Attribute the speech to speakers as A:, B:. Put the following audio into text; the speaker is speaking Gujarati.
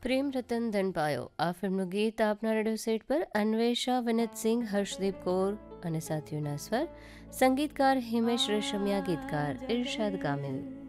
A: પ્રેમ રતન ધન પાયો આ ફિલ્મનું ગીત આપના રેડિયો સેટ પર અન્વેષા વિનીત સિંહ, હર્ષદીપ કૌર અને સાથીઓના સ્વર, સંગીતકાર હિમેશ રેશમિયા, ગીતકાર ઇરશાદ કામિલ.